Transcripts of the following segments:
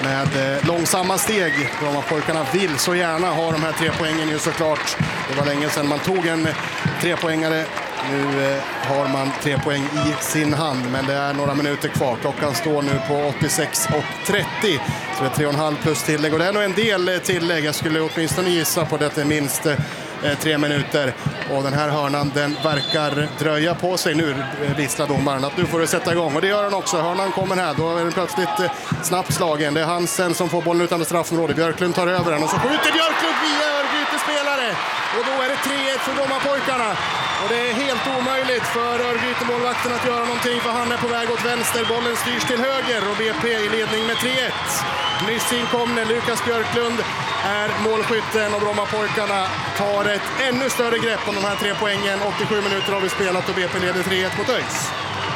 med långsamma steg. Brommapojkarna vill så gärna ha de här 3 poängen ju såklart. Det var länge sedan man tog en 3-poängare. Nu har man 3 poäng i sin hand, men det är några minuter kvar. Klockan står nu på 86:30, så det är 3,5 plus tillägg. Och det är nog en del tillägg. Jag skulle åtminstone gissa på det är minst 3 minuter. Och den här hörnan, den verkar dröja på sig nu, visslar domaren, att nu får du sätta igång. Och det gör han också. Hörnan kommer här, då är den plötsligt snabbt slagen. Det är Hansen som får bollen utanför straffområdet. Björklund tar över den och så skjuter Björklund via Örgryte-spelare. Och då är det 3-1 för Brommapojkarna. Och det är helt omöjligt för Örgryte-målvakten att göra någonting, för han är på väg åt vänster. Bollen styrs till höger och BP i ledning med 3-1. Nyss inkomne Lukas Björklund är målskytten och Brommapojkarna tar ett ännu större grepp om de här 3 poängen. 87 minuter har vi spelat och BP leder 3-1 mot ÖIS.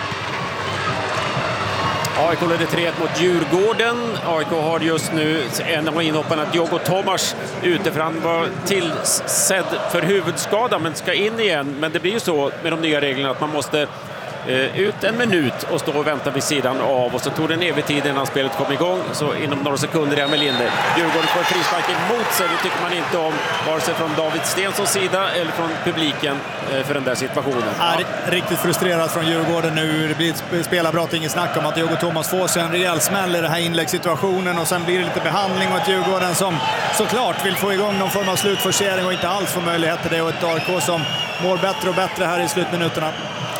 AIK leder 3-1 mot Djurgården. AIK har just nu en av inhopparna, Diogo Tomas, ute, för han var tillsedd för huvudskada men ska in igen. Men det blir ju så med de nya reglerna att man måste ut en minut och stå och vänta vid sidan av, och så tog det en evig tid innan spelet kom igång, så inom några sekunder är Melinder. Djurgården får frispark emot sig, det tycker man inte om, vare sig från David Stenssons sida eller från publiken för den där situationen. Ja, riktigt frustrerad från Djurgården nu. Det blir ett spelarbrott, inget snack om att Diogo Tomas får sig en rejäl smäll i den här inläggssituationen, och sen blir det lite behandling mot Djurgården som såklart vill få igång någon form av slutforcering och inte alls får möjlighet till det, och ett AIK som mår bättre och bättre här i slutminuterna.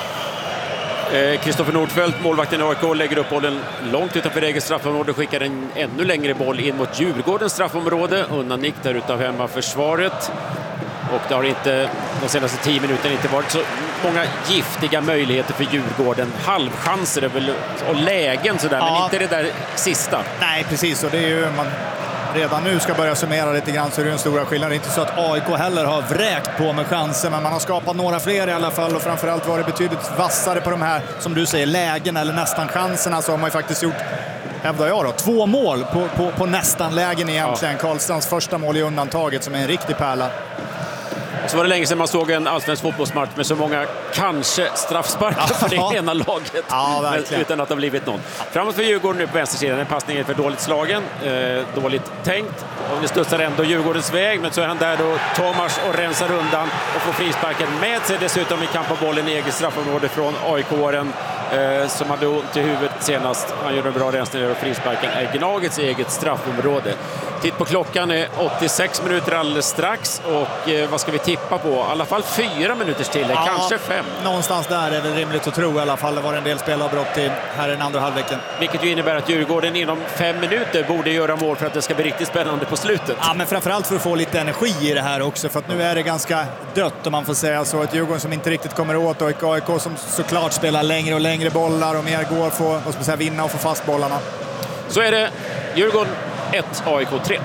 Kristoffer Nordfeldt, målvakten i AIK, lägger upp bollen långt utanför eget straffområde, skickar en ännu längre boll in mot Djurgårdens straffområde, undan nick där utav hemmaförsvaret. Och det har inte de senaste 10 minuterna inte varit så många giftiga möjligheter för Djurgården. Halvchanser är väl, och lägen sådär, ja, men inte det där sista. Nej, precis, och det är ju man redan nu ska börja summera lite grann, så är det en stora skillnad. Det är inte så att AIK heller har vräkt på med chanser, men man har skapat några fler i alla fall, och framförallt var det betydligt vassare på de här, som du säger, lägen eller nästan chanserna, så har man ju faktiskt gjort, hävdar jag då, 2 mål på nästan lägen egentligen. Ja. Karlstrands första mål i undantaget som är en riktig pärla. Så var det länge sedan man såg en allsvensk fotbollsmatch med så många kanske straffsparkar för det ena laget, utan att det har blivit någon. Framåt för Djurgården nu på vänstersidan. En passning är för dåligt slagen, dåligt tänkt, och det studsar ändå Djurgårdens väg, men så är han där då, Tomas, och rensar undan och får frisparken med sig dessutom i kamp på bollen i eget straffområde från AIK-åren som hade ont i huvudet senast. Han gjorde en bra rensning och frisparken är Gnagets eget straffområde. Titt på klockan, är 86 minuter alldeles strax, och vad ska vi tippa på? I alla fall 4 minuters till, kanske 5. Någonstans där är väl rimligt att tro i alla fall. Det var en del spelavbrott här i den andra halvleken. Vilket ju innebär att Djurgården inom 5 minuter borde göra mål för att det ska bli riktigt spännande på slutet. Ja, men framförallt för att få lite energi i det här också, för att nu är det ganska dött, om man får säga så. Ett Djurgården som inte riktigt kommer åt, och ett AIK som såklart spelar längre och längre bollar och mer går för att vinna och få fast bollarna. Så är det. Djurgården 1, AIK 3.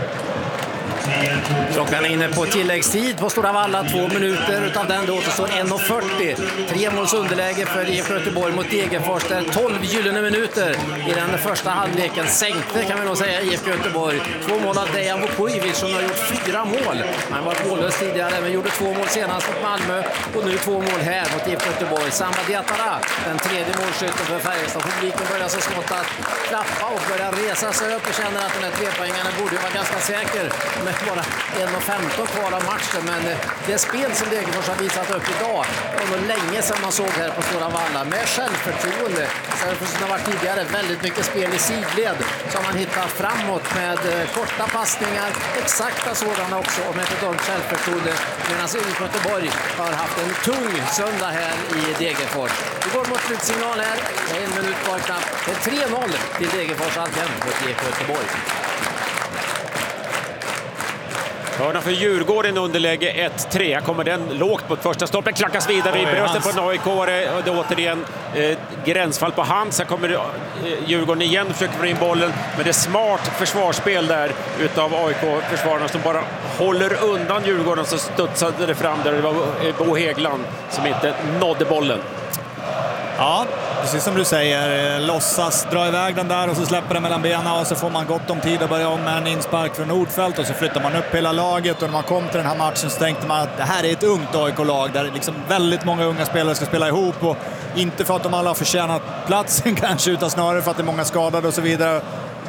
Klockan är inne på tilläggstid på Stora Valla, 2 minuter. Utav den då återstår 1:40. 3 måls underläge för IFK Göteborg mot Degerfors. Där 12 gyllene minuter i den första halvleken sänkte, kan vi nog säga, IFK Göteborg. 2 mål av Dejan Vukovic som har gjort 4 mål. Han var mållös tidigare, men gjorde 2 mål senast mot Malmö, och nu 2 mål här mot IFK Göteborg. Samba Diatara, den tredje målskytten för Färjestad. Publiken börjar så smått att klappa och börjar resa sig upp och känner att den här 3-poängaren borde vara ganska säker. Men bara 1:15 kvar av matchen, men det spel som Degerfors har visat upp idag, och länge sedan man såg här på Stora Valla, med självförtroende, så det har varit tidigare väldigt mycket spel i sidled, så har man hittat framåt med korta passningar, exakta sådana också, och med ett enormt självförtroende, medan IFK Göteborg har haft en tung söndag här i Degerfors. Vi går mot slutsignal här, det är 1 minut kvar knappt. Det är 3-0 till Degerfors alltjämt mot IFK Göteborg. Hörna för Djurgården underläge 1-3. Kommer den lågt mot första stoppen, klackas vidare i bröstet på en AIK. Det är återigen gränsfall på hand. Sen kommer Djurgården igen och försöker få in bollen. Men det är smart försvarsspel där utav AIK-försvararna som bara håller undan Djurgården, så studsade det fram där. Det var Bo Hägland som inte nådde bollen. Ja, precis som du säger, låtsas dra iväg den där och så släpper den mellan benen, och så får man gott om tid att börja om med en inspark från Nordfeldt, och så flyttar man upp hela laget. Och när man kom till den här matchen så tänkte man att det här är ett ungt AIK-lag där liksom väldigt många unga spelare ska spela ihop, och inte för att de alla har förtjänat platsen kanske, utan snarare för att det är många skadade och så vidare.